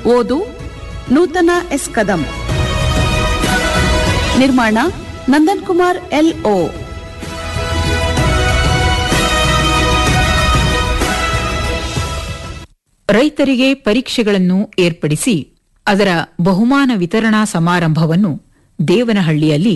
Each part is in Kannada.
ಓದು ನೂತನ ಎಸ್ ಕದಂ. ನಿರ್ಮಾಣ ನಂದನ್ ಕುಮಾರ್ LO. ರೈತರಿಗೆ ಪರೀಕ್ಷೆಗಳನ್ನು ಏರ್ಪಡಿಸಿ ಅದರ ಬಹುಮಾನ ವಿತರಣಾ ಸಮಾರಂಭವನ್ನು ದೇವನಹಳ್ಳಿಯಲ್ಲಿ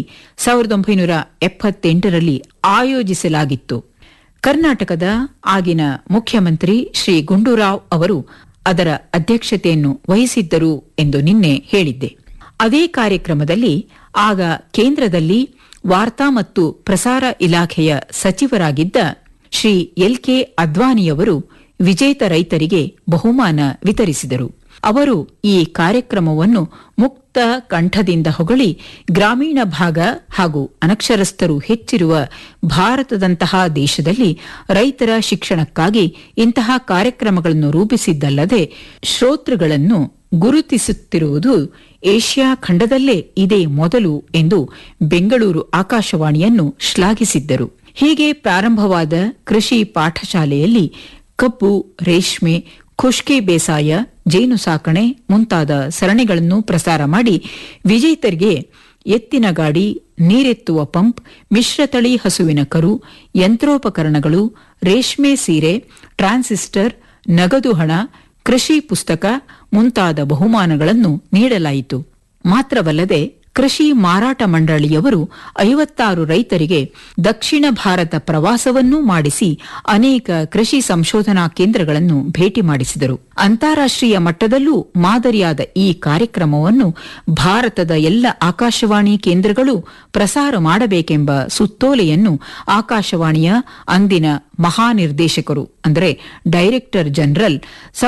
1978ರಲ್ಲಿ ಆಯೋಜಿಸಲಾಗಿತ್ತು. ಕರ್ನಾಟಕದ ಆಗಿನ ಮುಖ್ಯಮಂತ್ರಿ ಶ್ರೀ ಗುಂಡೂರಾವ್ ಅವರು ಅದರ ಅಧ್ಯಕ್ಷತೆಯನ್ನು ವಹಿಸಿದ್ದರು ಎಂದು ನಿನ್ನೆ ಹೇಳಿದ್ದೆ. ಅದೇ ಕಾರ್ಯಕ್ರಮದಲ್ಲಿ ಆಗ ಕೇಂದ್ರದಲ್ಲಿ ವಾರ್ತಾ ಮತ್ತು ಪ್ರಸಾರ ಇಲಾಖೆಯ ಸಚಿವರಾಗಿದ್ದ ಶ್ರೀ LK ಅದ್ವಾನಿಯವರು ವಿಜೇತ ರೈತರಿಗೆ ಬಹುಮಾನ ವಿತರಿಸಿದರು. ಅವರು ಈ ಕಾರ್ಯಕ್ರಮವನ್ನು ಮುಕ್ತ ಕಂಠದಿಂದ ಹೊಗಳಿ ಗ್ರಾಮೀಣ ಭಾಗ ಹಾಗೂ ಅನಕ್ಷರಸ್ಥರು ಹೆಚ್ಚಿರುವ ಭಾರತದಂತಹ ದೇಶದಲ್ಲಿ ರೈತರ ಶಿಕ್ಷಣಕ್ಕಾಗಿ ಇಂತಹ ಕಾರ್ಯಕ್ರಮಗಳನ್ನು ರೂಪಿಸಿದ್ದಲ್ಲದೆ ಶ್ರೋತೃಗಳನ್ನು ಗುರುತಿಸುತ್ತಿರುವುದು ಏಷ್ಯಾ ಖಂಡದಲ್ಲೇ ಇದೇ ಮೊದಲು ಎಂದು ಬೆಂಗಳೂರು ಆಕಾಶವಾಣಿಯನ್ನು ಶ್ಲಾಘಿಸಿದ್ದರು. ಹೀಗೆ ಪ್ರಾರಂಭವಾದ ಕೃಷಿ ಪಾಠಶಾಲೆಯಲ್ಲಿ ಕಬ್ಬು, ರೇಷ್ಮೆ, ಖುಷ್ಕಿ ಬೇಸಾಯ, ಜೇನು ಸಾಕಣೆ ಮುಂತಾದ ಸರಣಿಗಳನ್ನು ಪ್ರಸಾರ ಮಾಡಿ ವಿಜೇತರಿಗೆ ಎತ್ತಿನ ಗಾಡಿ, ನೀರೆತ್ತುವ ಪಂಪ್, ಮಿಶ್ರತಳಿ ಹಸುವಿನ ಕರು, ಯಂತ್ರೋಪಕರಣಗಳು, ರೇಷ್ಮೆ ಸೀರೆ, ಟ್ರಾನ್ಸಿಸ್ಟರ್, ನಗದು ಹಣ, ಕೃಷಿ ಪುಸ್ತಕ ಮುಂತಾದ ಬಹುಮಾನಗಳನ್ನು ನೀಡಲಾಯಿತು. ಮಾತ್ರವಲ್ಲದೆ ಕೃಷಿ ಮಾರಾಟ ಮಂಡಳಿಯವರು 56 ರೈತರಿಗೆ ದಕ್ಷಿಣ ಭಾರತ ಪ್ರವಾಸವನ್ನೂ ಮಾಡಿಸಿ ಅನೇಕ ಕೃಷಿ ಸಂಶೋಧನಾ ಕೇಂದ್ರಗಳನ್ನು ಭೇಟಿ ಮಾಡಿಸಿದರು. ಅಂತಾರಾಷ್ಟ್ರೀಯ ಮಟ್ಟದಲ್ಲೂ ಮಾದರಿಯಾದ ಈ ಕಾರ್ಯಕ್ರಮವನ್ನು ಭಾರತದ ಎಲ್ಲ ಆಕಾಶವಾಣಿ ಕೇಂದ್ರಗಳು ಪ್ರಸಾರ ಮಾಡಬೇಕೆಂಬ ಸುತ್ತೋಲೆಯನ್ನು ಆಕಾಶವಾಣಿಯ ಅಂದಿನ ಮಹಾನಿರ್ದೇಶಕರು ಅಂದರೆ ಡೈರೆಕ್ಟರ್ ಜನರಲ್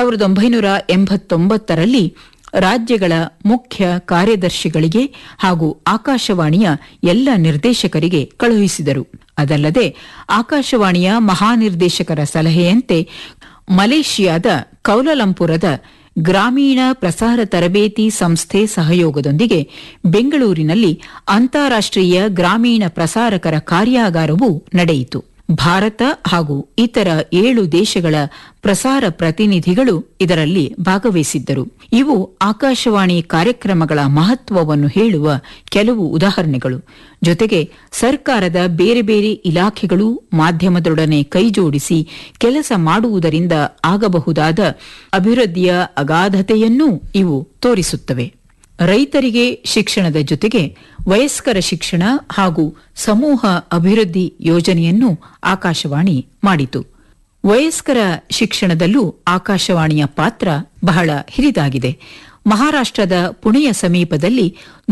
1989ರಲ್ಲಿ ರಾಜ್ಯಗಳ ಮುಖ್ಯ ಕಾರ್ಯದರ್ಶಿಗಳಿಗೆ ಹಾಗೂ ಆಕಾಶವಾಣಿಯ ಎಲ್ಲ ನಿರ್ದೇಶಕರಿಗೆ ಕಳುಹಿಸಿದರು. ಅದಲ್ಲದೆ ಆಕಾಶವಾಣಿಯ ಮಹಾನಿರ್ದೇಶಕರ ಸಲಹೆಯಂತೆ ಮಲೇಷಿಯಾದ ಕೌಲಾಲಂಪುರದ ಗ್ರಾಮೀಣ ಪ್ರಸಾರ ತರಬೇತಿ ಸಂಸ್ಥೆ ಸಹಯೋಗದೊಂದಿಗೆ ಬೆಂಗಳೂರಿನಲ್ಲಿ ಅಂತಾರಾಷ್ಟ್ರೀಯ ಗ್ರಾಮೀಣ ಪ್ರಸಾರಕರ ಕಾರ್ಯಾಗಾರವೂ ನಡೆಯಿತು. ಭಾರತ ಹಾಗೂ ಇತರ 7 ದೇಶಗಳ ಪ್ರಸಾರ ಪ್ರತಿನಿಧಿಗಳು ಇದರಲ್ಲಿ ಭಾಗವಹಿಸಿದ್ದರು. ಇವು ಆಕಾಶವಾಣಿ ಕಾರ್ಯಕ್ರಮಗಳ ಮಹತ್ವವನ್ನು ಹೇಳುವ ಕೆಲವು ಉದಾಹರಣೆಗಳು. ಜೊತೆಗೆ ಸರ್ಕಾರದ ಬೇರೆ ಬೇರೆ ಇಲಾಖೆಗಳು ಮಾಧ್ಯಮದೊಡನೆ ಕೈಜೋಡಿಸಿ ಕೆಲಸ ಮಾಡುವುದರಿಂದ ಆಗಬಹುದಾದ ಅಭಿವೃದ್ಧಿಯ ಅಗಾಧತೆಯನ್ನೂ ಇವು ತೋರಿಸುತ್ತವೆ. ರೈತರಿಗೆ ಶಿಕ್ಷಣದ ಜೊತೆಗೆ ವಯಸ್ಕರ ಶಿಕ್ಷಣ ಹಾಗೂ ಸಮೂಹ ಅಭಿವೃದ್ಧಿ ಯೋಜನೆಯನ್ನು ಆಕಾಶವಾಣಿ ಮಾಡಿತು. ವಯಸ್ಕರ ಶಿಕ್ಷಣದಲ್ಲೂ ಆಕಾಶವಾಣಿಯ ಪಾತ್ರ ಬಹಳ ಹಿರಿದಾಗಿದೆ. ಮಹಾರಾಷ್ಟ್ರದ ಪುಣೆಯ ಸಮೀಪದಲ್ಲಿ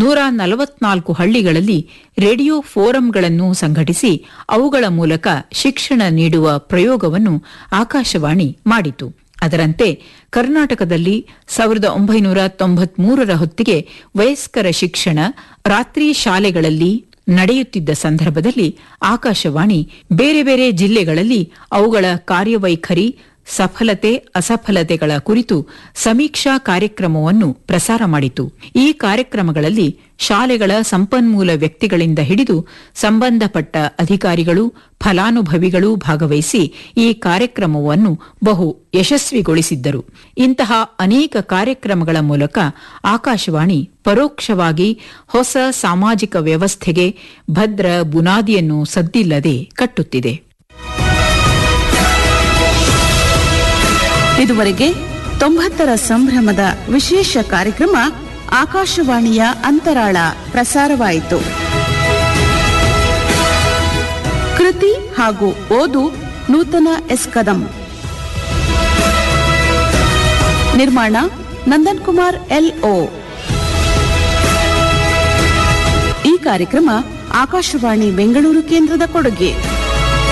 144 ಹಳ್ಳಿಗಳಲ್ಲಿ ರೇಡಿಯೋ ಫೋರಂಗಳನ್ನು ಸಂಘಟಿಸಿ ಅವುಗಳ ಮೂಲಕ ಶಿಕ್ಷಣ ನೀಡುವ ಪ್ರಯೋಗವನ್ನು ಆಕಾಶವಾಣಿ ಮಾಡಿತು. ಅದರಂತೆ ಕರ್ನಾಟಕದಲ್ಲಿ 1993ರ ಹೊತ್ತಿಗೆ ವಯಸ್ಕರ ಶಿಕ್ಷಣ ರಾತ್ರಿ ಶಾಲೆಗಳಲ್ಲಿ ನಡೆಯುತ್ತಿದ್ದ ಸಂದರ್ಭದಲ್ಲಿ ಆಕಾಶವಾಣಿ ಬೇರೆ ಬೇರೆ ಜಿಲ್ಲೆಗಳಲ್ಲಿ ಅವುಗಳ ಕಾರ್ಯವೈಖರಿ, ಸಫಲತೆ ಅಸಫಲತೆಗಳ ಕುರಿತು ಸಮೀಕ್ಷಾ ಕಾರ್ಯಕ್ರಮವನ್ನು ಪ್ರಸಾರ ಮಾಡಿತು. ಈ ಕಾರ್ಯಕ್ರಮಗಳಲ್ಲಿ ಶಾಲೆಗಳ ಸಂಪನ್ಮೂಲ ವ್ಯಕ್ತಿಗಳಿಂದ ಹಿಡಿದು ಸಂಬಂಧಪಟ್ಟ ಅಧಿಕಾರಿಗಳು, ಫಲಾನುಭವಿಗಳು ಭಾಗವಹಿಸಿ ಈ ಕಾರ್ಯಕ್ರಮವನ್ನು ಬಹು ಯಶಸ್ವಿಗೊಳಿಸಿದ್ದರು. ಇಂತಹ ಅನೇಕ ಕಾರ್ಯಕ್ರಮಗಳ ಮೂಲಕ ಆಕಾಶವಾಣಿ ಪರೋಕ್ಷವಾಗಿ ಹೊಸ ಸಾಮಾಜಿಕ ವ್ಯವಸ್ಥೆಗೆ ಭದ್ರ ಬುನಾದಿಯನ್ನು ಸದ್ದಿಲ್ಲದೆ ಕಟ್ಟುತ್ತಿದೆ. ಇದುವರೆಗೆ 90ರ ಸಂಭ್ರಮದ ವಿಶೇಷ ಕಾರ್ಯಕ್ರಮ ಆಕಾಶವಾಣಿಯ ಅಂತರಾಳ ಪ್ರಸಾರವಾಯಿತು. ಕೃತಿ ಹಾಗೂ ಓದು ನೂತನ ಎಸ್ ಕದಂ. ನಿರ್ಮಾಣ ನಂದನ್ ಕುಮಾರ್ LO. ಈ ಕಾರ್ಯಕ್ರಮ ಆಕಾಶವಾಣಿ ಬೆಂಗಳೂರು ಕೇಂದ್ರದ ಕೊಡುಗೆ.